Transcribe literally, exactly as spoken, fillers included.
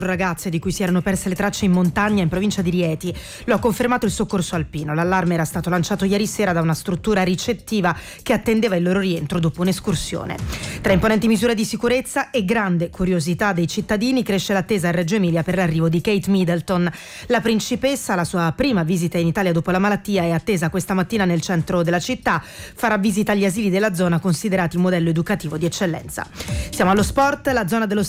ragazze di cui si erano perse le tracce in montagna in provincia di Rieti. Lo ha confermato il soccorso alpino. L'allarme era stato lanciato ieri sera da una struttura ricettiva che attendeva il loro rientro dopo un'escursione. Tra imponenti misure di sicurezza e grande curiosità dei cittadini cresce l'attesa a Reggio Emilia per l'arrivo di Kate Middleton. La principessa, la sua prima visita in Italia dopo la malattia, è attesa questa mattina nel centro della città. Farà visita agli asili della zona considerati modello educativo di eccellenza. Siamo allo sport. La zona dello